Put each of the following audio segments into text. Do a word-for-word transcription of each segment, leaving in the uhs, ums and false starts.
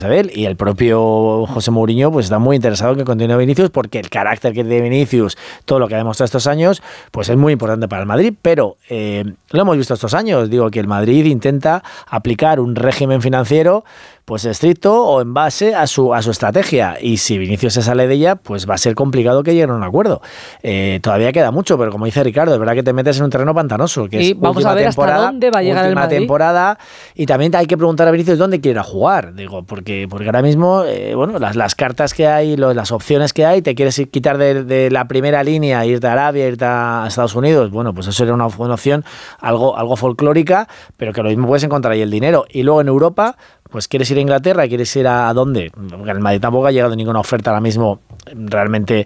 de él, y el propio José Mourinho pues está muy interesado en que continúe Vinicius, porque el carácter que tiene Vinicius, todo lo que ha demostrado estos años, pues es muy importante para el Madrid, pero eh, lo hemos visto estos años, digo que el Madrid intenta aplicar un régimen financiero pues estricto o en base a su a su estrategia, y si Vinicius se sale de ella, pues va a ser complicado que lleguen a un acuerdo. Eh, todavía queda mucho, pero como dice Ricardo, es verdad que te metes en un terreno pantanoso, que y es vamos a ver hasta dónde va a llegar el Madrid. Temporada, y también hay que preguntar a Vinicius dónde quiere ir a jugar, digo, porque, porque ahora mismo, eh, bueno, las, las cartas que hay, lo, las opciones que hay, te quieres ir, quitar de, de la primera línea, irte a Arabia, irte a Estados Unidos, bueno, pues eso sería una, una opción algo, algo folclórica, pero que lo mismo puedes encontrar ahí el dinero. Y luego en Europa, pues quieres ir a Inglaterra, quieres ir a, ¿a dónde? Porque el Madrid tampoco ha llegado ninguna oferta ahora mismo realmente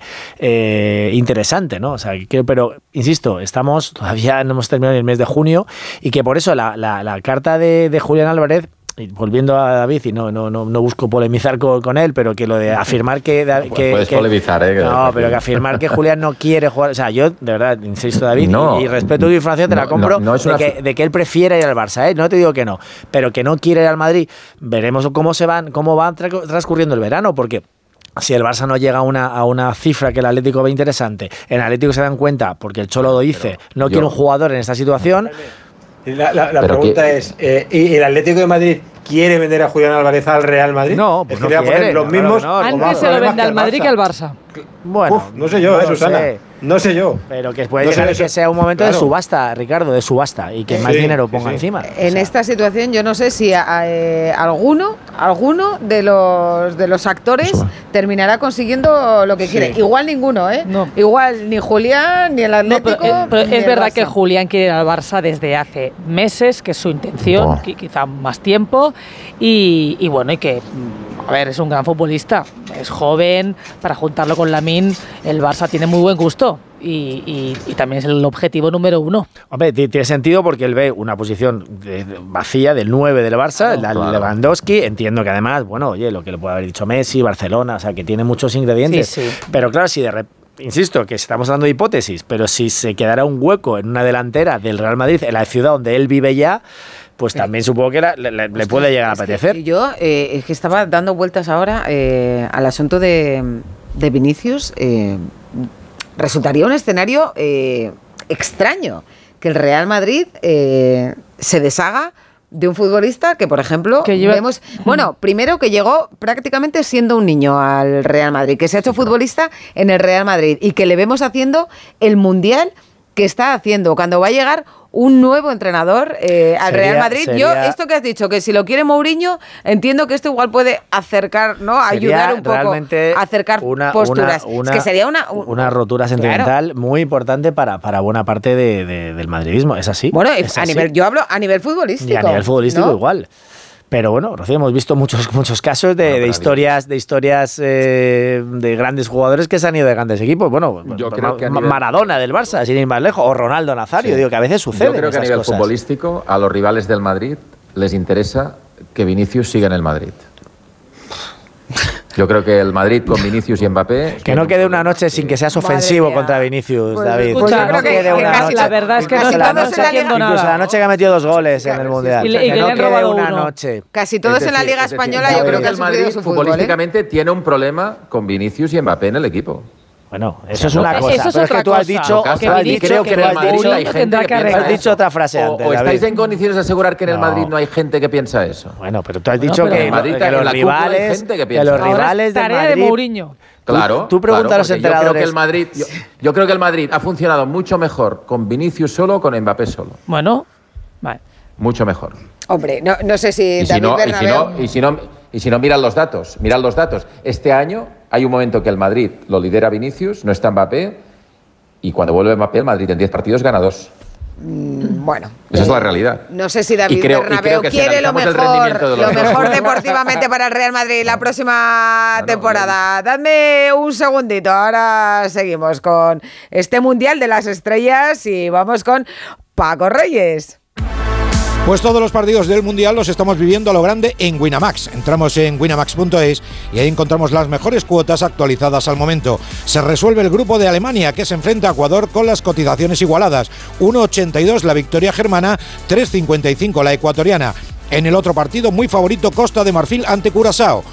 eh, interesante, ¿no? O sea, que, pero insisto, estamos, todavía no hemos terminado en el mes de junio, y que por eso la, la, la carta de, de Julián Álvarez, y volviendo a David, y no, no, no, no busco polemizar con, con él, pero que lo de afirmar que... No, que puedes que, polemizar, ¿eh? No, pero que afirmar que Julián no quiere jugar... O sea, yo, de verdad, insisto, David, no, y, y respeto tu información, te no, la compro, no, no es una... de, que, de que él prefiere ir al Barça, ¿eh? No te digo que no, pero que no quiere ir al Madrid. Veremos cómo se van, cómo va transcurriendo el verano, porque... Si el Barça no llega a una, a una cifra que el Atlético ve interesante, en el Atlético se dan cuenta, porque el Cholo lo dice, no yo, quiere un jugador en esta situación... La, la, la pregunta que, es, eh, ¿y el Atlético de Madrid quiere vender a Julián Álvarez al Real Madrid? No, pues es no que quiere. Los mismos, no, no, no, antes se lo vende al Madrid que al Barça. Bueno, Uf, no sé yo, no eh, Susana. Sé. No sé yo. Pero que puede no llegar que sea un momento claro. de subasta, Ricardo, de subasta, y que sí, más dinero ponga sí. encima. En o sea. esta situación yo no sé si eh, alguno, alguno de los de los actores Eso. terminará consiguiendo lo que quiere. Sí. Igual ninguno, ¿eh? No. Igual ni Julián ni el Atlético. No, pero, eh, pero ni es el verdad Barça. que Julián quiere ir al Barça desde hace meses, que es su intención, oh. quizá más tiempo, y, y bueno, y que a ver, es un gran futbolista, es joven, para juntarlo con Lamine, el Barça tiene muy buen gusto y, y, y también es el objetivo número uno. Hombre, tiene sentido porque él ve una posición de, de, vacía del nueve del Barça, el claro. Lewandowski, entiendo que además, bueno, oye, lo que le puede haber dicho Messi, Barcelona, o sea, que tiene muchos ingredientes, sí, sí. pero claro, si de repente... Insisto, que estamos hablando de hipótesis, pero si se quedara un hueco en una delantera del Real Madrid, en la ciudad donde él vive ya, pues también sí. supongo que la, le, le pues puede llegar a apetecer. Yo eh, es que estaba dando vueltas ahora eh, al asunto de, de Vinicius. Eh, resultaría un escenario eh, extraño que el Real Madrid eh, se deshaga de un futbolista que, por ejemplo, que lleva... vemos... Bueno, primero que llegó prácticamente siendo un niño al Real Madrid, que se ha hecho futbolista en el Real Madrid y que le vemos haciendo el Mundial que está haciendo. Cuando va a llegar un nuevo entrenador eh, al sería, Real Madrid, sería... yo, esto que has dicho, que si lo quiere Mourinho, entiendo que esto igual puede acercar, ¿no? Ayudar un poco a acercar una, posturas. Una, una, es que sería una... Un, una rotura sentimental claro. muy importante para, para buena parte de, de, del madridismo, ¿es así? Bueno, ¿Es a así? Nivel, yo hablo a nivel futbolístico. Y a nivel futbolístico ¿no? igual. Pero bueno, Rocío, hemos visto muchos muchos casos de, de historias de historias eh, de grandes jugadores que se han ido de grandes equipos. Bueno, yo creo que a nivel... Maradona del Barça, sin ir más lejos, o Ronaldo Nazario, sí. digo que a veces sucede. Yo creo que a nivel cosas. futbolístico a los rivales del Madrid les interesa que Vinicius siga en el Madrid. Yo creo que el Madrid con Vinicius y Mbappé... Que no quede una noche sin que seas ofensivo contra Vinicius, pues, David. Pues yo creo no que, quede que una casi noche. La verdad es que no estamos haciendo nada. Incluso la noche que ha metido dos goles en el Mundial. Y le, y que no le quede una uno. noche. Casi todos decir, en la Liga decir, Española yo yo creo que el Madrid su futbolísticamente fútbol, ¿eh? tiene un problema con Vinicius y Mbappé en el equipo. Bueno, eso o sea, es una no, cosa, eso es pero es que tú has cosa. dicho, No, que que creo que, que en el Madrid hay gente que, que piensa has dicho otra frase o, antes, o estáis David. en condiciones de asegurar que en el no. Madrid no hay gente que piensa eso. Bueno, pero tú has bueno, dicho que, Madrid, que los rivales, gente que, que los rivales del tarea Madrid, de Mourinho. Claro, tú, tú preguntas claro, a los entrenadores. Yo creo, que el Madrid, yo, yo creo que el Madrid ha funcionado mucho mejor con Vinicius solo o con Mbappé solo. Bueno, vale. Mucho mejor. Hombre, no, no sé si y David si no, Bernabéu... y si no, y si no, y si no mirad los datos, mirad los datos. Este año hay un momento que el Madrid lo lidera Vinicius, no está Mbappé, y cuando vuelve Mbappé, el Madrid en diez partidos gana dos. Mm, bueno. Esa eh, es la realidad. No sé si David creo, Bernabéu si quiere lo mejor, lo los mejor deportivamente para el Real Madrid la próxima no, temporada. No, no. Dadme un segundito, ahora seguimos con este Mundial de las Estrellas y vamos con Paco Reyes. Pues todos los partidos del Mundial los estamos viviendo a lo grande en Winamax. Entramos en winamax punto es y ahí encontramos las mejores cuotas actualizadas al momento. Se resuelve el grupo de Alemania, que se enfrenta a Ecuador con las cotizaciones igualadas. uno ochenta y dos la victoria germana, tres cincuenta y cinco la ecuatoriana. En el otro partido, muy favorito Costa de Marfil ante Curazao.